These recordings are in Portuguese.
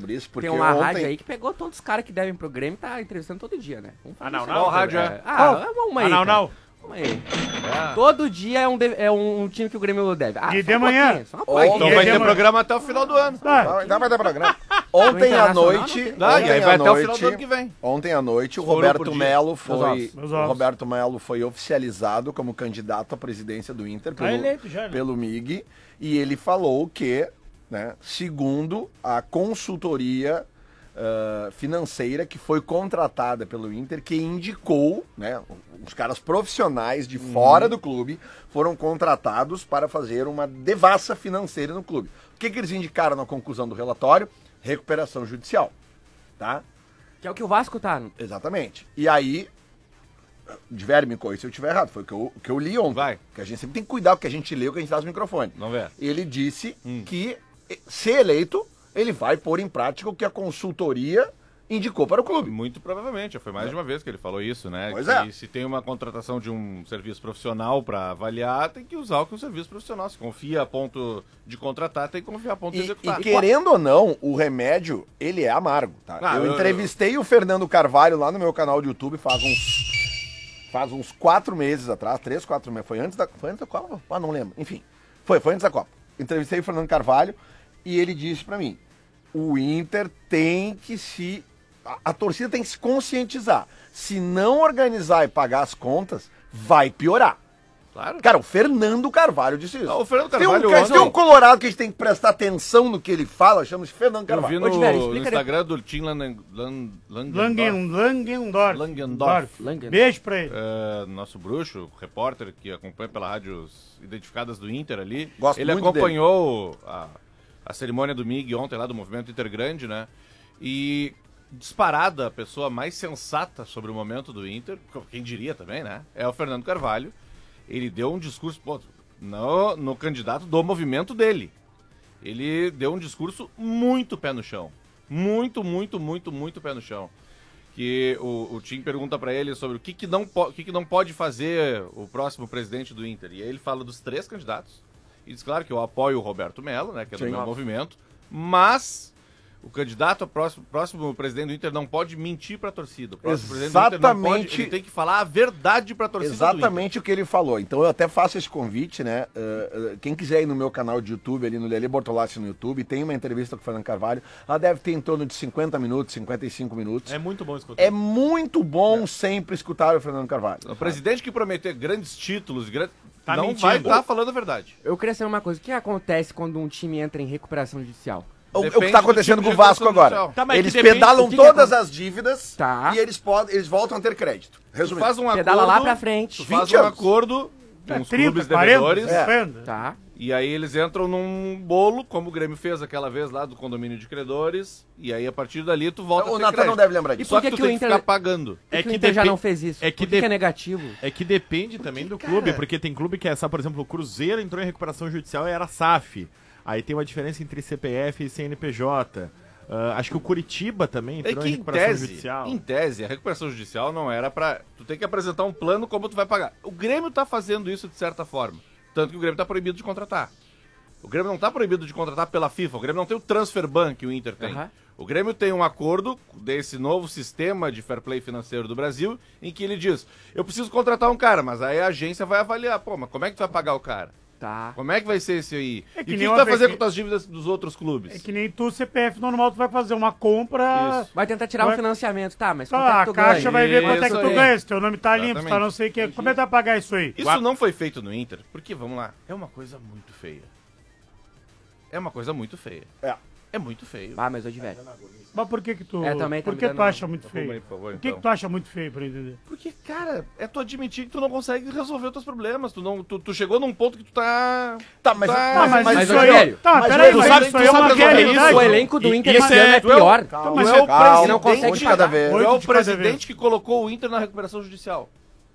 sobre isso, porque Tem uma ontem... rádio aí que pegou todos os caras que devem pro Grêmio e tá entrevistando todo dia, né? Qual rádio é? Uma aí. Uma aí. Todo dia é um time que o Grêmio deve. E de manhã? Só uma plaquinha. Então vai ter programa até o final do ano. Ainda vai ter programa. Ontem à noite... E aí vai até o final do ano que vem. Ontem à noite, o Foram Roberto por dia. Melo Meus ovos. foi oficializado como candidato à presidência do Inter eleito já, né? pelo MIG, e ele falou que, né, segundo a consultoria financeira que foi contratada pelo Inter, que indicou, né, os caras profissionais de fora do clube foram contratados para fazer uma devassa financeira no clube. O que eles indicaram na conclusão do relatório? Recuperação judicial, tá? Que é o que o Vasco tá. Exatamente. E aí, me corrija se eu estiver errado, foi o que eu li ontem. Vai. Que a gente sempre tem que cuidar, porque a gente lê o que a gente traz no microfone. Vamos ver. Ele disse que, se eleito, ele vai pôr em prática o que a consultoria indicou para o clube. Muito provavelmente, foi mais de uma vez que ele falou isso, né? Pois que é. se tem uma contratação de um serviço profissional para avaliar, tem que usar o que o serviço profissional. Se confia a ponto de contratar, tem que confiar a ponto de executar. E querendo ou não, o remédio, ele é amargo, tá? Eu entrevistei o Fernando Carvalho lá no meu canal de YouTube faz uns 4 meses atrás, 3, 4 meses. Foi antes da Copa? Ah, não lembro. Enfim, foi antes da Copa. Entrevistei o Fernando Carvalho e ele disse pra mim, o Inter tem que a torcida tem que se conscientizar. Se não organizar e pagar as contas, vai piorar. Claro. Cara, o Fernando Carvalho disse isso. Não, o Fernando Tem Carvalho tem um colorado que a gente tem que prestar atenção no que ele fala, chama-se Fernando Eu Carvalho. vi no, Ô, Tiverio, no explica Instagram do Tim Langendorf. Langendorf. Beijo pra ele. Nosso bruxo, repórter que acompanha pela rádios identificadas do Inter ali. Gosto ele muito acompanhou a cerimônia do MIG ontem lá do Movimento Intergrande, né? E disparada a pessoa mais sensata sobre o momento do Inter, quem diria também, né? É o Fernando Carvalho. Ele deu um discurso no candidato do movimento dele. Ele deu um discurso muito pé no chão. Muito pé no chão. Que o Tim pergunta pra ele sobre o que não pode fazer o próximo presidente do Inter. E aí ele fala dos 3 candidatos. E diz, claro, que eu apoio o Roberto Melo, né, que é do meu movimento, mas o candidato ao próximo presidente do Inter não pode mentir pra torcida. O próximo presidente do Inter não pode, ele tem que falar a verdade pra torcida Exatamente o que ele falou. Então eu até faço esse convite, né? Quem quiser ir no meu canal de YouTube, ali no Lelê Bortolassi no YouTube, tem uma entrevista com o Fernando Carvalho. Ela deve ter em torno de 50 minutos, 55 minutos. É muito bom escutar. É muito bom sempre escutar o Fernando Carvalho. O presidente que prometer grandes títulos, Tá não mentindo. vai estar falando a verdade. Eu queria saber uma coisa. O que acontece quando um time entra em recuperação judicial? O que Depende está do acontecendo tipo com o de Vasco recuperação agora. judicial. Tá, mas Eles que depende- pedalam o que todas que as dívidas Tá. e eles voltam a ter crédito. Tu Resumindo. faz um Pedala acordo, lá pra frente. Tu faz 20 um anos. acordo com os 30, clubes 40, devedores, 50. Tá. e aí eles entram num bolo, como o Grêmio fez aquela vez lá do condomínio de credores, e aí a partir dali tu volta O a ter Natan crédito. não deve lembrar E disso. Só por que que tu que o tem que Inter- ficar pagando. É que que o Inter já depen- não fez isso. é que Por que é dep- negativo? É que depende também do clube, porque tem clube que é só, por exemplo, o Cruzeiro entrou em recuperação judicial e era SAF. Aí tem uma diferença entre CPF e CNPJ. Acho que o Curitiba também É entrou que em recuperação judicial. em tese, a recuperação judicial não era pra... Tu tem que apresentar um plano como tu vai pagar. O Grêmio tá fazendo isso de certa forma. Tanto que o Grêmio tá proibido de contratar. O Grêmio não tá proibido de contratar pela FIFA. O Grêmio não tem o transfer ban que o Inter tem. Aham. O Grêmio tem um acordo desse novo sistema de fair play financeiro do Brasil, em que ele diz, eu preciso contratar um cara, mas aí a agência vai avaliar. Pô, mas como é que tu vai pagar o cara? Tá. Como é que vai ser esse aí? É que E o que nem tu uma vai fazer vez com as dívidas dos outros clubes? É que nem tu, CPF normal, tu vai fazer uma compra. Isso. Vai tentar tirar Vai- um financiamento, tá, mas quanto Tá, é a que tu caixa ganha? vai ver quanto é que Isso tu aí. ganha. Se teu nome tá limpo, Exatamente. tá não sei o que. Como é que tu vai pagar isso aí? Isso não foi feito no Inter, porque, vamos lá, é uma coisa muito feia. É uma coisa muito feia. É. É muito feio. Ah, mas hoje, velho. Mas por que que tu... Também tá por me que dando- tu acha muito Arruma aí, feio? por favor, Por que então. que tu acha muito feio, pra entender? Porque, cara, é tu admitir que tu não consegue resolver os teus problemas. Tu chegou num ponto que tu tá... Tá, mas- Tá, mas mas, isso Rogério, aí... Tá, mas peraí, tu mas sabe- isso tu aí é sabe uma resolver realidade. O elenco do Inter isso esse ano é tu é o- pior. Tá, Tu mas é é o Calma, presidente, não consegue um de cada pagar. vez. tu é o Oito de cada presidente vez. que colocou o Inter na recuperação judicial.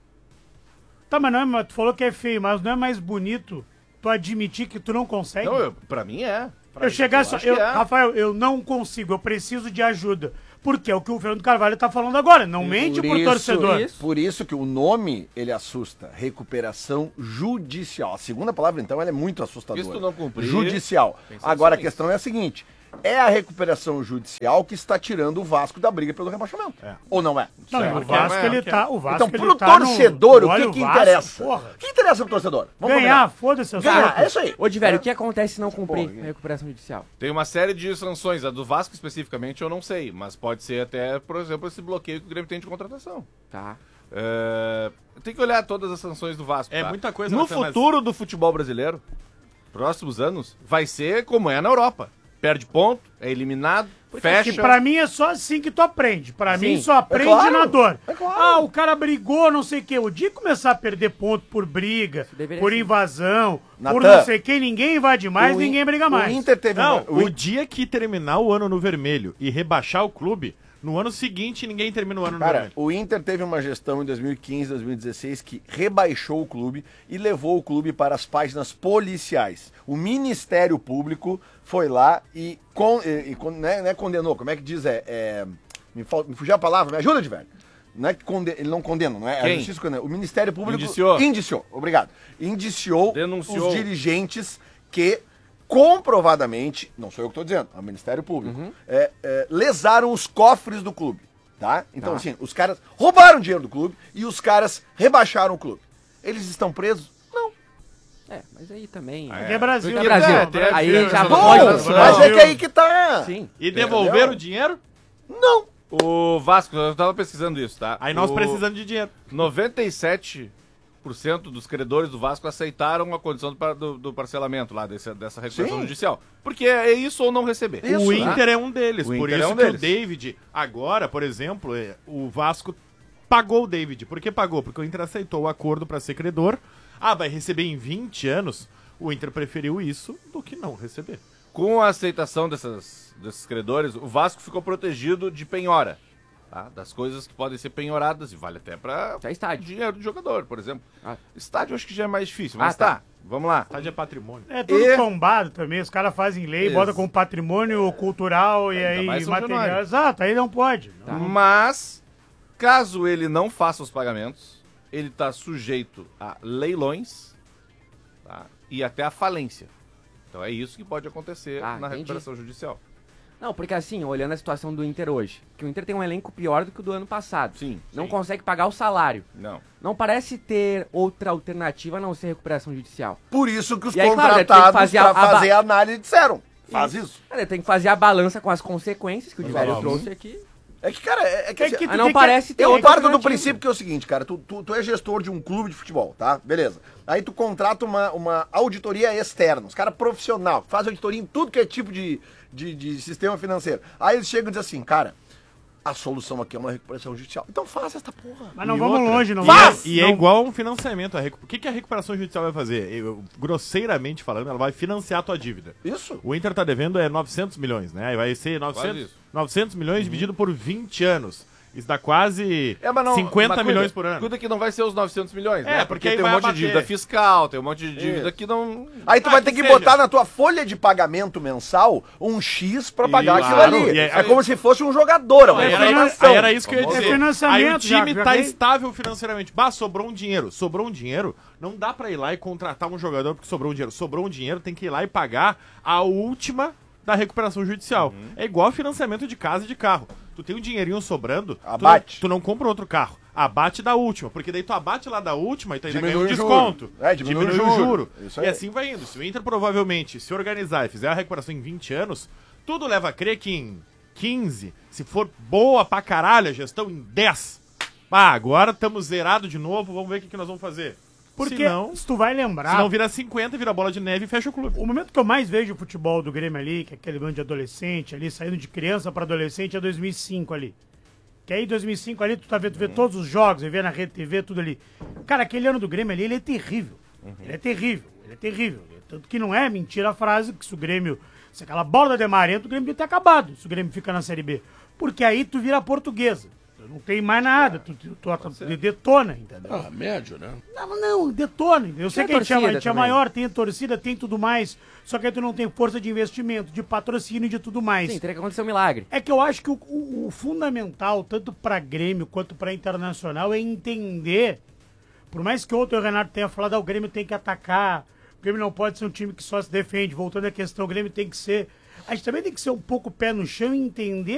Tá, mas não é, mas tu falou que é feio, mas não é mais bonito tu admitir que tu não consegue? Não, pra mim é. Eu chegar só... acho que é. Rafael, eu não consigo, eu preciso de ajuda. Porque é o que o Fernando Carvalho tá falando agora. Não mente pro torcedor. Por isso que o nome, ele assusta. Recuperação judicial. A segunda palavra, então, ela é muito assustadora. Se tu não cumprir, Judicial. tem sanções. Agora, a questão é a seguinte. é a recuperação judicial que está tirando o Vasco da briga pelo rebaixamento. Ou não é? Não, e o Vasco, ele tá... O Vasco, Então, ele pro tá torcedor, o olha, que Vasco, interessa? porra. O que interessa pro torcedor? Ganhar, foda-se. eu Ganhar, sou- é isso aí. Ô, Diverio, o que acontece se não cumprir a recuperação judicial? Tem uma série de sanções. A do Vasco especificamente eu não sei, mas pode ser até, por exemplo, esse bloqueio que o Grêmio tem de contratação. Tá. Tem que olhar todas as sanções do Vasco. É tá? muita coisa, No Marcelo, mas- futuro do futebol brasileiro, próximos anos, vai ser como é na Europa. Perde ponto, é eliminado, fecha. Que pra mim é só assim que tu aprende. Pra Sim. mim só aprende claro, na dor. é claro. Ah, o cara brigou, não sei o quê. O dia que começar a perder ponto por briga, deveria por ser. invasão, por Natan, não sei quem, ninguém invade mais, O ninguém briga mais. O Inter teve Não, uma- o dia que terminar o ano no vermelho e rebaixar o clube, no ano seguinte ninguém termina o ano no Cara, vermelho. o Inter teve uma gestão em 2015, 2016 que rebaixou o clube e levou o clube para as páginas policiais. O Ministério Público foi lá e né, condenou. Como é que diz? Me fugiu a palavra, me ajuda, de velho. Não é que ele não condena, não é? Quem? A justiça condena. O Ministério Público Indiciou. Obrigado. Indiciou Denunciou. os dirigentes que comprovadamente, não sou eu que estou dizendo, é o Ministério Público, lesaram os cofres do clube, tá? Então, assim, os caras roubaram dinheiro do clube e os caras rebaixaram o clube. Eles estão presos? Não. Mas aí também... Porque é Brasil. É Brasil. até Aí a já Bom, pode... Mas é que aí que tá. Sim. E devolver o dinheiro? Não. O Vasco, eu tava pesquisando isso, tá? Aí nós precisamos de dinheiro. 97% dos credores do Vasco aceitaram a condição do parcelamento lá, dessa recuperação Sim. judicial. Porque é isso ou não receber. Isso, O né? Inter é um deles. O Por Inter isso é um que deles. o David, agora, por exemplo, o Vasco pagou o David. Por que pagou? Porque o Inter aceitou o acordo para ser credor. Ah, vai receber em 20 anos. O Inter preferiu isso do que não receber. Com a aceitação desses credores, o Vasco ficou protegido de penhora. Tá? Das coisas que podem ser penhoradas, e vale até pra Até estádio. dinheiro do jogador, por exemplo. Ah. Estádio eu acho que já é mais difícil, mas tá. tá. Vamos lá. Estádio é patrimônio. É tudo E- tombado também, os caras fazem lei, Isso. botam como patrimônio cultural e Ainda aí mais São material. Januário. Exato, aí não pode. Mas, caso ele não faça os pagamentos, ele está sujeito a leilões, tá? E até a falência. Então é isso que pode acontecer Ah, na entendi. recuperação judicial. Não, porque assim, olhando a situação do Inter hoje, que o Inter tem um elenco pior do que o do ano passado. Sim, Não sim. consegue pagar o salário. Não. Não parece ter outra alternativa a não ser recuperação judicial. Por isso que os E aí, claro, tem que contratados fazer pra a fazer a análise disseram. Faz isso. Ele tem que fazer a balança com as consequências que o Diverio vamos. trouxe aqui. É que, cara, é que, É assim, que tu Mas não tem que- parece ter eu outra parto do alternativa. princípio que é o seguinte, cara, tu é gestor de um clube de futebol, tá? Beleza. Aí tu contrata uma auditoria externa, os caras profissional, que faz auditoria em tudo que é tipo de sistema financeiro. Aí eles chegam e dizem assim, cara, a solução aqui é uma recuperação judicial. Então faça esta porra. Mas não E vamos outra, longe, não e é não- igual um financiamento. O que a recuperação judicial vai fazer? Grosseiramente falando, ela vai financiar a tua dívida. Isso. O Inter tá devendo 900 milhões, né? Aí vai ser 900, isso. 900 milhões dividido por 20 anos. Isso dá quase Mas não, 50 mas milhões por ano. Cuida que não vai ser os 900 milhões, É, né? porque Porque aí tem um vai monte de abater. dívida fiscal, tem um monte de dívida Isso. que não... Aí tu Ah, vai que ter que seja. botar na tua folha de pagamento mensal um X pra pagar Claro, aquilo ali. e É, aí- como se fosse um jogador, uma Aí contratação. era isso que eu ia Famoso. dizer. É financiamento, Aí o time já tá vem. estável financeiramente. Bah, sobrou um dinheiro. Sobrou um dinheiro. Não dá pra ir lá e contratar um jogador porque sobrou um dinheiro. Sobrou um dinheiro, tem que ir lá e pagar a última da recuperação judicial. É igual financiamento de casa e de carro. Tu tem um dinheirinho sobrando, Abate. tu não compra outro carro. Abate da última, porque daí tu abate lá da última e tu ainda ganha um Diminui o juro. desconto. Diminui o o juro. juro. Isso E aí. assim vai indo. Se o Inter provavelmente se organizar e fizer a recuperação em 20 anos, tudo leva a crer que em 15, se for boa pra caralho a gestão, em 10. Ah, agora estamos zerados de novo, vamos ver o que nós vamos fazer. Porque Senão, se tu vai lembrar, senão vira 50, vira bola de neve e fecha o clube. o momento que eu mais vejo o futebol do Grêmio ali, que é aquele bando de adolescente ali, saindo de criança pra adolescente, é 2005 ali. Que aí 2005 ali, tu vê todos os jogos, vê na Rede TV, tudo ali. Cara, aquele ano do Grêmio ali, ele é terrível. Ele é terrível, ele é terrível. Tanto que não é mentira a frase que se o Grêmio, se aquela bola da Demarento, o Grêmio devia ter acabado, se o Grêmio fica na Série B. Porque aí tu vira portuguesa. Tu não tem mais nada, tu detona, entendeu? Ah, médio, né? Não, detona. Eu sei que a gente torcida é também. maior, tem torcida, tem tudo mais. Só que aí tu não tem força de investimento, de patrocínio e de tudo mais. Sim, teria que acontecer um milagre. É que eu acho que o fundamental, tanto pra Grêmio quanto pra Internacional, é entender. Por mais que ontem o Renato tenha falado, o Grêmio tem que atacar, o Grêmio não pode ser um time que só se defende. Voltando à questão, o Grêmio tem que ser. a gente também tem que ser um pouco pé no chão e entender